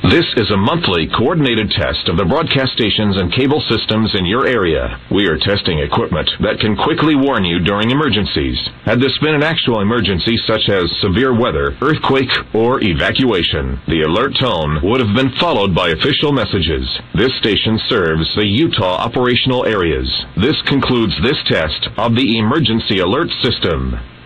This is a monthly coordinated test of the broadcast stations and cable systems in your area. We are testing equipment that can quickly warn you during emergencies. Had this been an actual emergency such as severe weather, earthquake, or evacuation, the alert tone would have been followed by official messages. This station serves the Utah operational areas. This concludes this test of the emergency alert system.